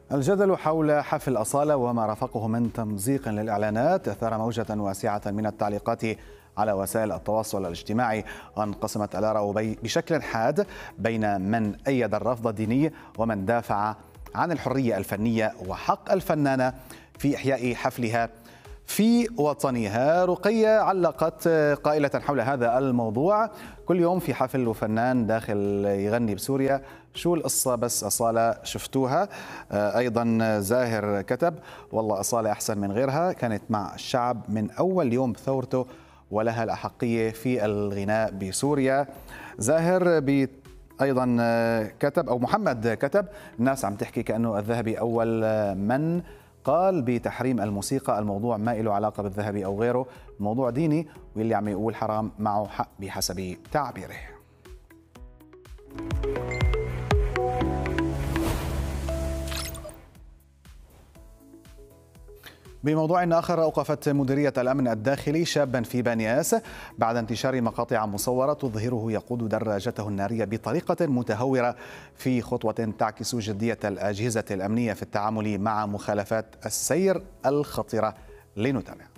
الجدل حول حفل أصالة وما رافقه من تمزيق للإعلانات أثار موجة واسعة من التعليقات على وسائل التواصل الاجتماعي، وانقسمت الآراء بشكل حاد بين من أيد الرفض الديني ومن دافع عن الحرية الفنية وحق الفنانة في إحياء حفلها في وطنها. رقية علقت قائلة حول هذا الموضوع: كل يوم في حفل وفنان داخل يغني بسوريا، شو القصة بس أصالة شفتوها؟ أيضا زاهر كتب: والله أصالة أحسن من غيرها، كانت مع الشعب من أول يوم بثورته ولها الأحقية في الغناء بسوريا. زاهر أيضا كتب، أو محمد كتب: الناس عم تحكي كأنه الذهبي أول من قال بتحريم الموسيقى، الموضوع ما له علاقة بالذهبي أو غيره، موضوع ديني، واللي عم يقول حرام معه حق بحسب تعبيره. بموضوع آخر، أوقفت مديرية الأمن الداخلي شابا في بانياس بعد انتشار مقاطع مصورة تظهره يقود دراجته النارية بطريقة متهورة، في خطوة تعكس جدية الأجهزة الأمنية في التعامل مع مخالفات السير الخطيرة. لنتابع.